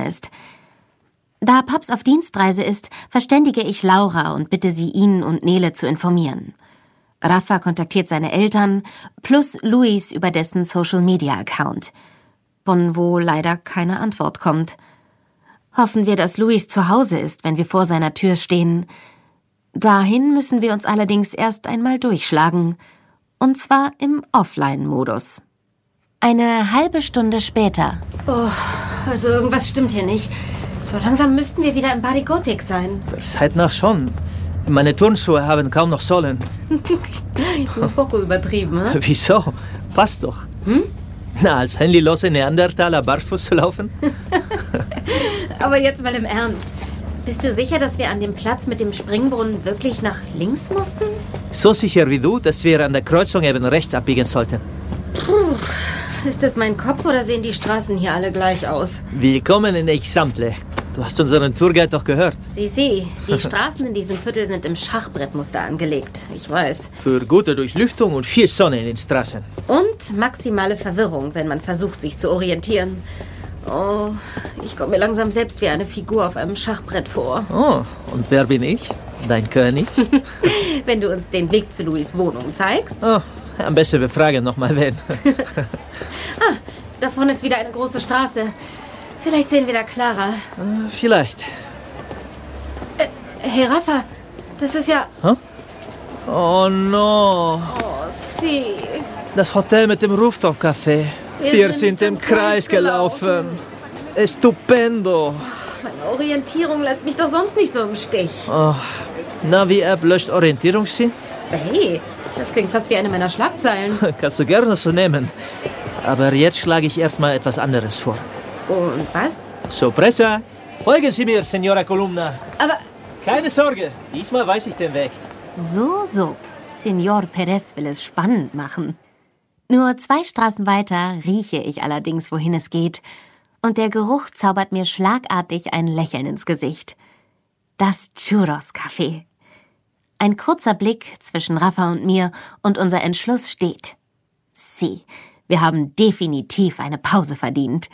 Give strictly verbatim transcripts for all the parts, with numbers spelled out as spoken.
ist. Da Paps auf Dienstreise ist, verständige ich Laura und bitte sie, ihn und Nele zu informieren. Rafa kontaktiert seine Eltern, plus Luis über dessen Social-Media-Account, von wo leider keine Antwort kommt. Hoffen wir, dass Luis zu Hause ist, wenn wir vor seiner Tür stehen. Dahin müssen wir uns allerdings erst einmal durchschlagen, und zwar im Offline-Modus. Eine halbe Stunde später. Oh, also irgendwas stimmt hier nicht. So langsam müssten wir wieder im Body Gothic sein. Zeit nach schon. Meine Turnschuhe haben kaum noch Sohlen. Ein Poco übertrieben, hm? Wieso? Passt doch. Hm? Na, als handylose Neandertaler barfuß zu laufen? Aber jetzt mal im Ernst. Bist du sicher, dass wir an dem Platz mit dem Springbrunnen wirklich nach links mussten? So sicher wie du, dass wir an der Kreuzung eben rechts abbiegen sollten. Puh. Ist das mein Kopf oder sehen die Straßen hier alle gleich aus? Willkommen in Exemple. Du hast unseren Tourguide doch gehört. Sieh, sieh. Die Straßen in diesem Viertel sind im Schachbrettmuster angelegt. Ich weiß. Für gute Durchlüftung und viel Sonne in den Straßen. Und maximale Verwirrung, wenn man versucht, sich zu orientieren. Oh, ich komme mir langsam selbst wie eine Figur auf einem Schachbrett vor. Oh, und wer bin ich? Dein König? Wenn du uns den Weg zu Louis' Wohnung zeigst. Oh, am besten wir fragen nochmal wen. Ah, da vorne ist wieder eine große Straße. Vielleicht sehen wir da Clara. Äh, vielleicht. Äh, hey, Rafa, das ist ja... Huh? Oh, no. Oh, sie. Das Hotel mit dem Rooftop-Café. Wir, wir sind, sind im Kreis gelaufen. gelaufen. Estupendo. Ach, meine Orientierung lässt mich doch sonst nicht so im Stich. Oh, Navi-App löscht Orientierungssinn? Hey, das klingt fast wie eine meiner Schlagzeilen. Kannst du gerne so nehmen. Aber jetzt schlage ich erstmal etwas anderes vor. Und was? Sorpresa! Folgen Sie mir, Senora Columna. Aber... Keine Sorge, diesmal weiß ich den Weg. So, so. Senor Perez will es spannend machen. Nur zwei Straßen weiter rieche ich allerdings, wohin es geht. Und der Geruch zaubert mir schlagartig ein Lächeln ins Gesicht. Das Churros-Café. Ein kurzer Blick zwischen Rafa und mir und unser Entschluss steht. Sie, wir haben definitiv eine Pause verdient.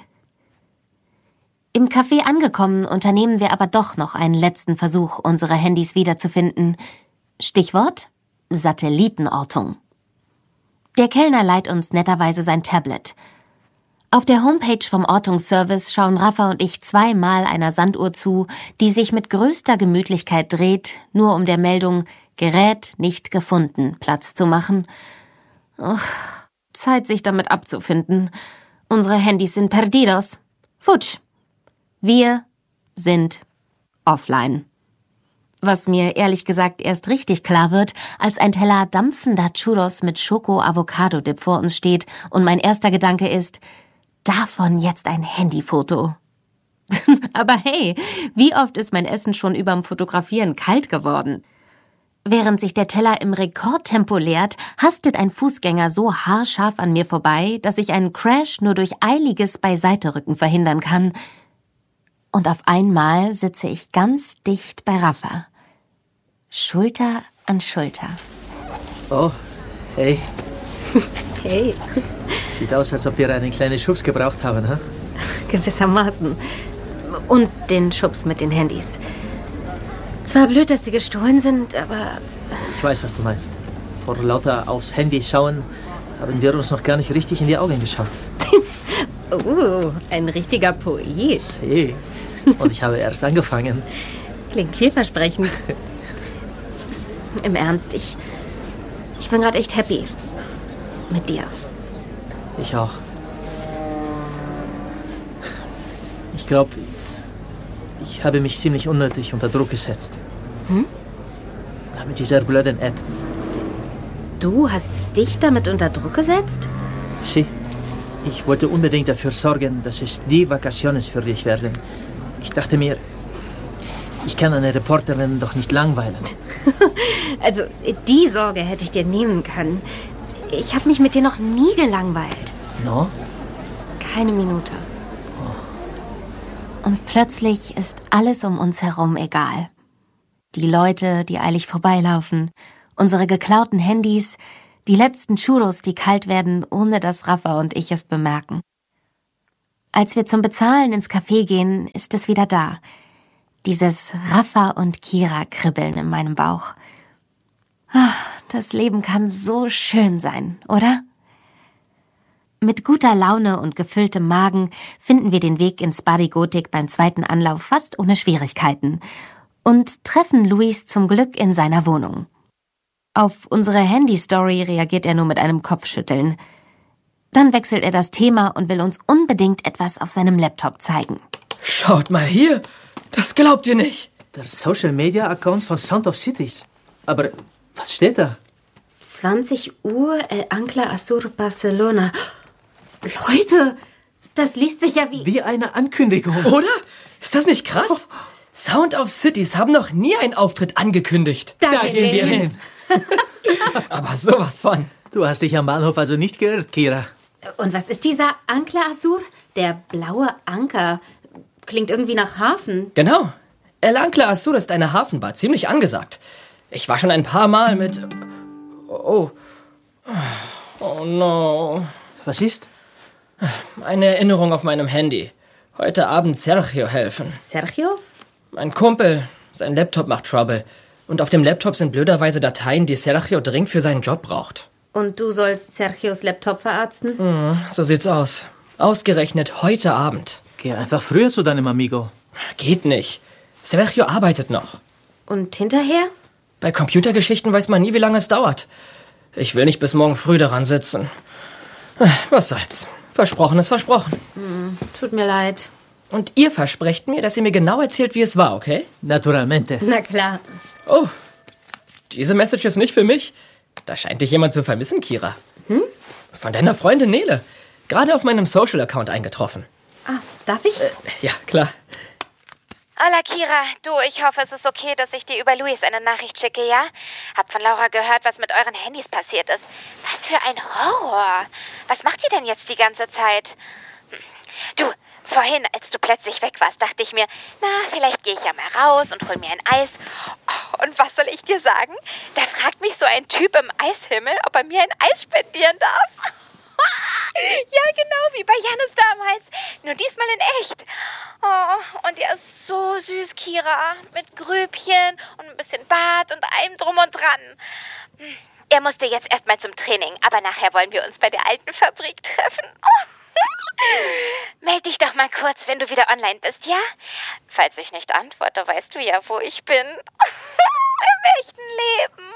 Im Café angekommen, unternehmen wir aber doch noch einen letzten Versuch, unsere Handys wiederzufinden. Stichwort: Satellitenortung. Der Kellner leiht uns netterweise sein Tablet. Auf der Homepage vom Ortungsservice schauen Rafa und ich zweimal einer Sanduhr zu, die sich mit größter Gemütlichkeit dreht, nur um der Meldung »Gerät nicht gefunden« Platz zu machen. Och, Zeit, sich damit abzufinden. Unsere Handys sind perdidos. Futsch. Wir sind offline. Was mir ehrlich gesagt erst richtig klar wird, als ein Teller dampfender Churros mit Schoko-Avocado-Dip vor uns steht und mein erster Gedanke ist, davon jetzt ein Handyfoto. Aber hey, wie oft ist mein Essen schon überm Fotografieren kalt geworden? Während sich der Teller im Rekordtempo leert, hastet ein Fußgänger so haarscharf an mir vorbei, dass ich einen Crash nur durch eiliges Beiseiterücken verhindern kann. Und auf einmal sitze ich ganz dicht bei Rafa. Schulter an Schulter. Oh, hey. Hey. Sieht aus, als ob wir einen kleinen Schubs gebraucht haben, ha? Gewissermaßen. Und den Schubs mit den Handys. Zwar blöd, dass sie gestohlen sind, aber... Ich weiß, was du meinst. Vor lauter aufs Handy schauen, haben wir uns noch gar nicht richtig in die Augen geschaut. uh, ein richtiger Poet. See. Und ich habe erst angefangen. Klingt vielversprechend. Im Ernst, ich... Ich bin gerade echt happy. Mit dir. Ich auch. Ich glaube, ich habe mich ziemlich unnötig unter Druck gesetzt. Hm? Mit dieser blöden App. Du hast dich damit unter Druck gesetzt? Sie. Ich wollte unbedingt dafür sorgen, dass es die Vacaciones für dich werden. Ich dachte mir, ich kann eine Reporterin doch nicht langweilen. Also, die Sorge hätte ich dir nehmen können. Ich habe mich mit dir noch nie gelangweilt. No? Keine Minute. Oh. Und plötzlich ist alles um uns herum egal. Die Leute, die eilig vorbeilaufen, unsere geklauten Handys, die letzten Churros, die kalt werden, ohne dass Rafa und ich es bemerken. Als wir zum Bezahlen ins Café gehen, ist es wieder da. Dieses Rafa und Kira-Kribbeln in meinem Bauch. Das Leben kann so schön sein, oder? Mit guter Laune und gefülltem Magen finden wir den Weg ins Body Gotik beim zweiten Anlauf fast ohne Schwierigkeiten und treffen Luis zum Glück in seiner Wohnung. Auf unsere Handy-Story reagiert er nur mit einem Kopfschütteln. Dann wechselt er das Thema und will uns unbedingt etwas auf seinem Laptop zeigen. Schaut mal hier, das glaubt ihr nicht. Der Social-Media-Account von Sound of Cities. Aber was steht da? zwanzig Uhr, El Ancla Azur, Barcelona. Leute, das liest sich ja wie... Wie eine Ankündigung. Oder? Ist das nicht krass? Oh. Sound of Cities haben noch nie einen Auftritt angekündigt. Da, da gehen wir hin. hin. Aber sowas von. Du hast dich am Bahnhof also nicht geirrt, Kira. Und was ist dieser Ancla Azur? Der blaue Anker. Klingt irgendwie nach Hafen. Genau. El Ancla Azur ist eine Hafenbar, ziemlich angesagt. Ich war schon ein paar Mal mit... Oh. Oh no. Was ist? Eine Erinnerung auf meinem Handy. Heute Abend Sergio helfen. Sergio? Mein Kumpel. Sein Laptop macht Trouble. Und auf dem Laptop sind blöderweise Dateien, die Sergio dringend für seinen Job braucht. Und du sollst Sergios Laptop verarzten? Mhm, so sieht's aus. Ausgerechnet heute Abend. Geh einfach früher zu deinem Amigo. Geht nicht. Sergio arbeitet noch. Und hinterher? Bei Computergeschichten weiß man nie, wie lange es dauert. Ich will nicht bis morgen früh daran sitzen. Was soll's. Versprochen ist versprochen. Hm, tut mir leid. Und ihr versprecht mir, dass ihr mir genau erzählt, wie es war, okay? Naturalmente. Na klar. Oh, diese Message ist nicht für mich. Da scheint dich jemand zu vermissen, Kira. Hm? Von deiner Freundin Nele. Gerade auf meinem Social-Account eingetroffen. Ah, darf ich? Äh, ja, klar. Hola, Kira. Du, ich hoffe, es ist okay, dass ich dir über Luis eine Nachricht schicke, ja? Hab von Laura gehört, was mit euren Handys passiert ist. Was für ein Horror. Was macht ihr denn jetzt die ganze Zeit? Du, vorhin, als du plötzlich weg warst, dachte ich mir, na, vielleicht gehe ich ja mal raus und hol mir ein Eis. Oh, und was soll ich dir sagen? Da fragt mich so ein Typ im Eishimmel, ob er mir ein Eis spendieren darf. Ja, genau, wie bei Jannis damals. Nur diesmal in echt. Oh, und er ist so süß, Kira. Mit Grübchen und ein bisschen Bart und allem drum und dran. Er musste jetzt erstmal zum Training, aber nachher wollen wir uns bei der alten Fabrik treffen. Oh. Meld dich doch mal kurz, wenn du wieder online bist, ja? Falls ich nicht antworte, weißt du ja, wo ich bin. Im echten Leben.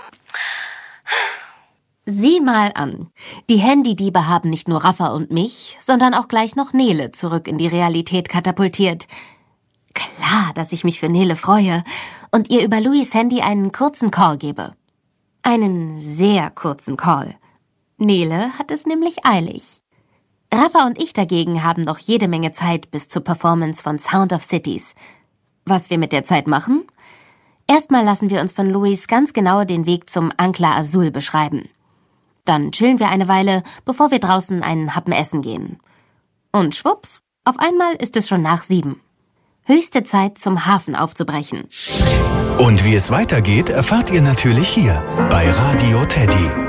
Sieh mal an. Die Handydiebe haben nicht nur Rafa und mich, sondern auch gleich noch Nele zurück in die Realität katapultiert. Klar, dass ich mich für Nele freue und ihr über Luis Handy einen kurzen Call gebe. Einen sehr kurzen Call. Nele hat es nämlich eilig. Rafa und ich dagegen haben noch jede Menge Zeit bis zur Performance von Sound of Cities. Was wir mit der Zeit machen? Erstmal lassen wir uns von Luis ganz genau den Weg zum Ancla Azul beschreiben. Dann chillen wir eine Weile, bevor wir draußen einen Happen essen gehen. Und schwupps, auf einmal ist es schon nach sieben. Höchste Zeit, zum Hafen aufzubrechen. Und wie es weitergeht, erfahrt ihr natürlich hier bei Radio Teddy.